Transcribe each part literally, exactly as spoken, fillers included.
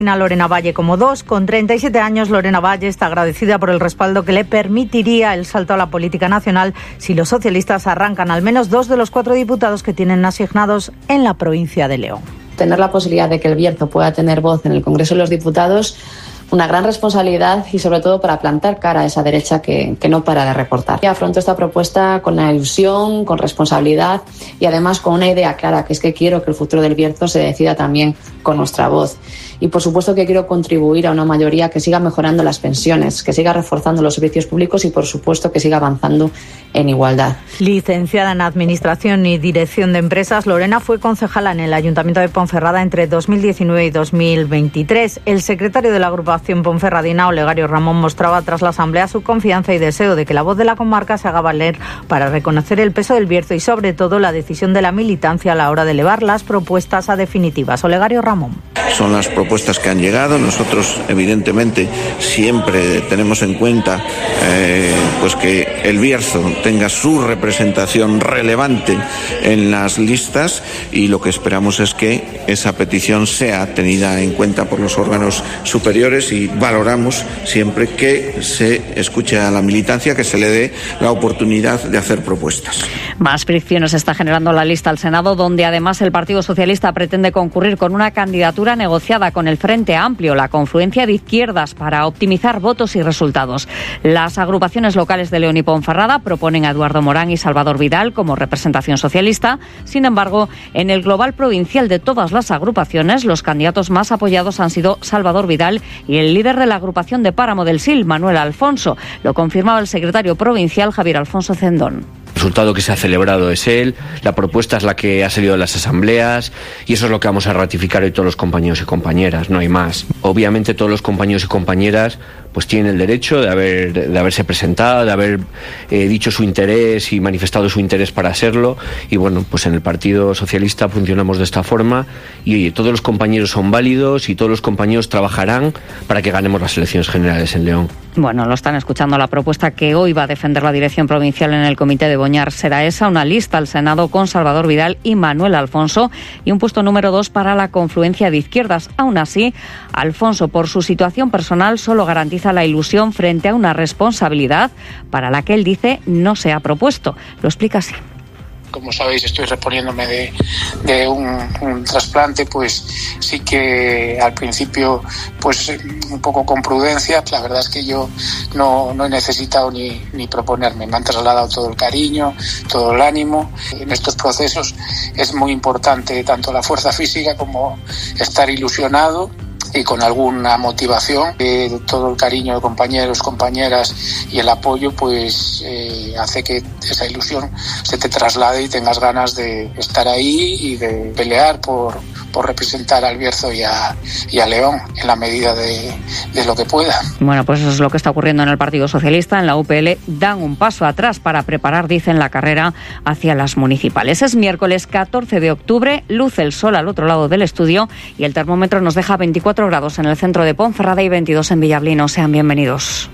Lorena Valle como dos. Con treinta y siete años, Lorena Valle está agradecida por el respaldo que le permitiría el salto a la política nacional si los socialistas arrancan al menos dos de los cuatro diputados que tienen asignados en la provincia de León. Tener la posibilidad de que el Bierzo pueda tener voz en el Congreso de los Diputados, una gran responsabilidad y sobre todo para plantar cara a esa derecha que, que no para de recortar. Y afronto esta propuesta con la ilusión, con responsabilidad y además con una idea clara, que es que quiero que el futuro del Bierzo se decida también con nuestra voz. Y por supuesto que quiero contribuir a una mayoría que siga mejorando las pensiones, que siga reforzando los servicios públicos y por supuesto que siga avanzando en igualdad. Licenciada en Administración y Dirección de Empresas, Lorena fue concejala en el Ayuntamiento de Ponferrada entre dos mil diecinueve y dos mil veintitrés. El secretario de la agrupación ponferradina, Olegario Ramón, mostraba tras la asamblea su confianza y deseo de que la voz de la comarca se haga valer para reconocer el peso del Bierzo y sobre todo la decisión de la militancia a la hora de elevar las propuestas a definitivas. Olegario Ramón. Son las propuestas que han llegado. Nosotros evidentemente siempre tenemos en cuenta eh, pues que el Bierzo tenga su representación relevante en las listas y lo que esperamos es que esa petición sea tenida en cuenta por los órganos superiores y valoramos siempre que se escuche a la militancia, que se le dé la oportunidad de hacer propuestas. Más fricciones está generando la lista al Senado, donde además el Partido Socialista pretende concurrir con una candidatura negociada con el Frente Amplio, la confluencia de izquierdas, para optimizar votos y resultados. Las agrupaciones locales de León y Ponferrada proponen a Eduardo Morán y Salvador Vidal como representación socialista. Sin embargo, en el global provincial de todas las agrupaciones, los candidatos más apoyados han sido Salvador Vidal y el líder de la agrupación de Páramo del Sil, Manuel Alfonso. Lo confirmaba el secretario provincial, Javier Alfonso Cendón. El resultado que se ha celebrado es él, la propuesta es la que ha salido de las asambleas y eso es lo que vamos a ratificar hoy todos los compañeros y compañeras, no hay más. Obviamente todos los compañeros y compañeras pues tienen el derecho de haber de haberse presentado, de haber eh, dicho su interés y manifestado su interés para hacerlo y bueno, pues en el Partido Socialista funcionamos de esta forma y oye, todos los compañeros son válidos y todos los compañeros trabajarán para que ganemos las elecciones generales en León. Bueno, lo están escuchando. La propuesta que hoy va a defender la dirección provincial en el Comité de Boñar será esa, una lista al Senado con Salvador Vidal y Manuel Alfonso y un puesto número dos para la confluencia de izquierdas. Aún así, Alfonso, por su situación personal, solo garantiza la ilusión frente a una responsabilidad para la que él dice no se ha propuesto. Lo explica así. Como sabéis, estoy reponiéndome de, de un, un trasplante, pues sí que al principio, pues un poco con prudencia. La verdad es que yo no, no he necesitado ni, ni proponerme. Me han trasladado todo el cariño, todo el ánimo. En estos procesos es muy importante tanto la fuerza física como estar ilusionado y con alguna motivación. Eh, todo el cariño de compañeros, compañeras y el apoyo pues eh, hace que esa ilusión se te traslade y tengas ganas de estar ahí y de pelear por, por representar al Bierzo y a, y a León en la medida de, de lo que pueda. Bueno, pues eso es lo que está ocurriendo en el Partido Socialista. En la U P L dan un paso atrás para preparar, dicen, la carrera hacia las municipales. Es miércoles catorce de octubre, luce el sol al otro lado del estudio y el termómetro nos deja veinticuatro grados en el centro de Ponferrada y veintidós en Villablino. Sean bienvenidos.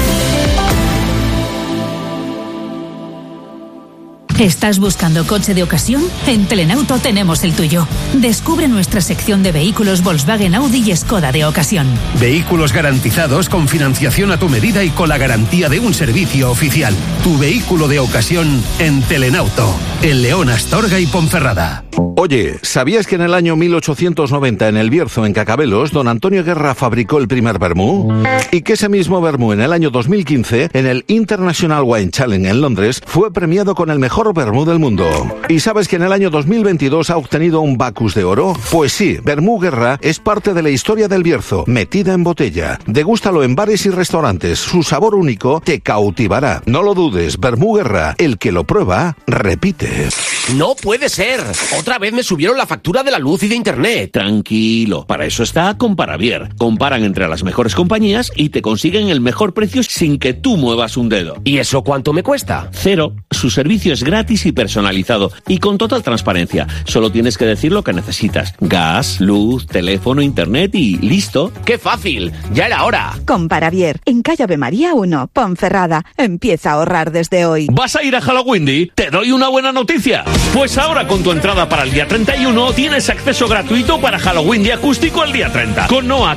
¿Estás buscando coche de ocasión? En Telenauto tenemos el tuyo. Descubre nuestra sección de vehículos Volkswagen, Audi y Skoda de ocasión. Vehículos garantizados con financiación a tu medida y con la garantía de un servicio oficial. Tu vehículo de ocasión en Telenauto. En León, Astorga y Ponferrada. Oye, ¿sabías que en el año mil ochocientos noventa en el Bierzo, en Cacabelos, don Antonio Guerra fabricó el primer vermú? Y que ese mismo vermú en el año dos mil quince, en el International Wine Challenge en Londres, fue premiado con el mejor vermú del mundo. ¿Y sabes que en el año dos mil veintidós ha obtenido un Bacus de oro? Pues sí, Vermú Guerra es parte de la historia del Bierzo, metida en botella. Degústalo en bares y restaurantes, su sabor único te cautivará. No lo dudes, Vermú Guerra, el que lo prueba, repite. ¡No puede ser! Otra vez me subieron la factura de la luz y de internet. Tranquilo, para eso está Comparavier. Comparan entre las mejores compañías y te consiguen el mejor precio sin que tú muevas un dedo. ¿Y eso cuánto me cuesta? Cero. Su servicio es gratis gratis y personalizado y con total transparencia. Solo tienes que decir lo que necesitas. Gas, luz, teléfono, internet y listo. ¡Qué fácil! ¡Ya era hora! Con Paravier, en calle Ave María uno, Ponferrada. Empieza a ahorrar desde hoy. ¿Vas a ir a Halloween? Te doy una buena noticia. Pues ahora con tu entrada para el día treinta y uno tienes acceso gratuito para Halloween acústico el día treinta. Con Noa